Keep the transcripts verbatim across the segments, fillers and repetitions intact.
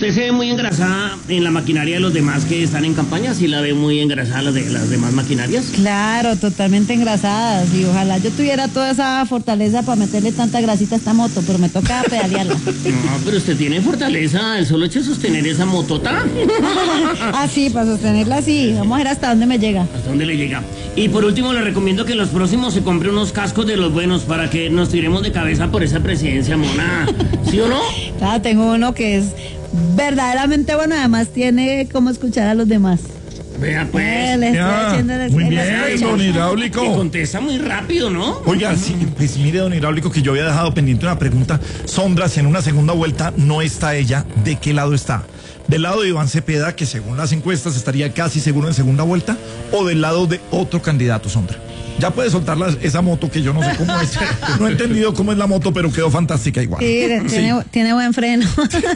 usted se ve muy engrasada en la maquinaria de los demás que están en campaña, ¿sí la ve muy engrasada las de las demás maquinarias? Claro, totalmente engrasadas, y ojalá yo tuviera toda esa fortaleza para meterle tanta grasita a esta moto, pero me toca pedalearla. No, pero usted tiene fortaleza, el solo hecho de sostener esa motota. Ah, sí, para sostenerla sí, vamos a ver hasta dónde me llega. ¿Hasta dónde le llega? Y por último le recomiendo que en los próximos se compre unos cascos de los buenos para que nos tiremos de cabeza por esa presidencia, mona. ¿Sí o no? Claro, tengo uno que es verdaderamente bueno, además tiene cómo escuchar a los demás. Vea pues. Eh, le estoy Ya, haciendo el- muy el bien, escucha. don Que Hidráulico. contesta muy rápido, ¿no? Oiga, sí, pues mire, don Hidráulico, que yo había dejado pendiente una pregunta. Sondra, si en una segunda vuelta no está ella, ¿de qué lado está? ¿Del lado de Iván Cepeda, que según las encuestas estaría casi seguro en segunda vuelta, o del lado de otro candidato, Sondra? Ya puede soltar la- esa moto que yo no sé cómo es. No he entendido cómo es la moto, pero quedó fantástica igual. Sí, Sí. tiene, tiene buen freno.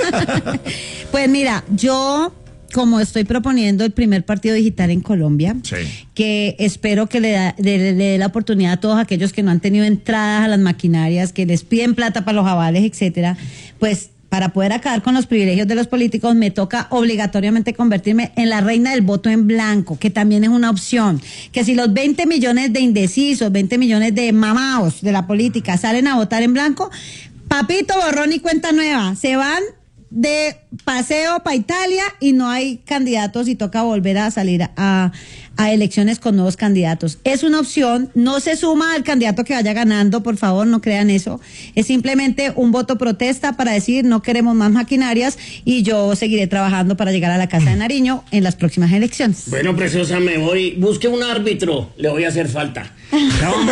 Pues mira, yo como estoy proponiendo el primer partido digital en Colombia, Sí. que espero que le, da- le- le dé la oportunidad a todos aquellos que no han tenido entradas a las maquinarias, que les piden plata para los avales, etcétera, pues para poder acabar con los privilegios de los políticos me toca obligatoriamente convertirme en la reina del voto en blanco, que también es una opción. Que si los veinte millones de indecisos, veinte millones de mamaos de la política salen a votar en blanco, papito, borrón y cuenta nueva, se van de paseo para Italia y no hay candidatos y toca volver a salir a, a elecciones con nuevos candidatos. Es una opción, no se suma al candidato que vaya ganando, por favor, no crean eso. Es simplemente un voto protesta para decir no queremos más maquinarias y yo seguiré trabajando para llegar a la Casa de Nariño en las próximas elecciones. Bueno, preciosa, me voy. Busque un árbitro, le voy a hacer falta. Ya vamos.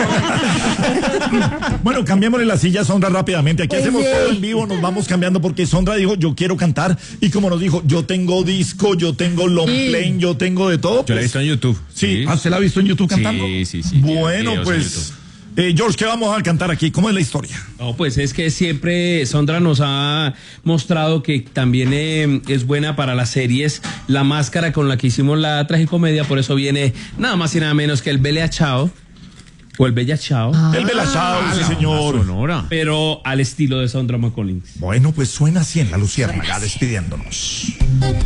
Bueno, cambiémosle la silla a Sondra rápidamente. Aquí Pues hacemos sí. todo en vivo, nos vamos cambiando porque Sondra dijo, yo quiero cantar. Y como nos dijo, yo tengo disco, yo tengo long play, yo tengo de todo. Yo la he pues, visto en YouTube. Sí, ¿ah, ¿usted la ha visto en YouTube cantando? Sí, sí, sí, tiene Bueno, videos en pues, eh, George, ¿qué vamos a cantar aquí? ¿Cómo es la historia? No, pues es que siempre Sondra nos ha mostrado que también eh, es buena para las series. La máscara con la que hicimos la tragicomedia, por eso viene nada más y nada menos que el Bella Chao o el Bella Chao, El Belachao, sí, señor. Sonora. pero al estilo de Sondra McCollins. Bueno, pues suena así en La Luciérnaga, despidiéndonos.